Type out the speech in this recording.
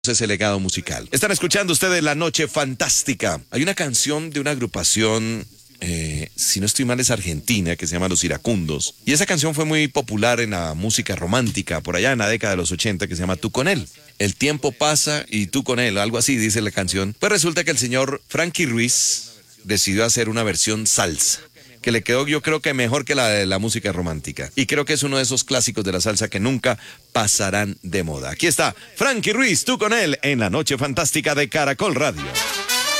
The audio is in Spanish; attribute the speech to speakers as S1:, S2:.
S1: ese legado musical. Están escuchando ustedes La Noche Fantástica. Hay una canción de una agrupación, si no estoy mal es argentina, que se llama Los Iracundos. Y esa canción fue muy popular en la música romántica, por allá en la década de los 80, que se llama Tú con él. El tiempo pasa y tú con él, algo así dice la canción. Pues resulta que el señor Frankie Ruiz decidió hacer una versión salsa, que le quedó yo creo que mejor que la de la música romántica. Y creo que es uno de esos clásicos de la salsa que nunca pasarán de moda. Aquí está Frankie Ruiz, Tú con él, en La Noche Fantástica de Caracol Radio.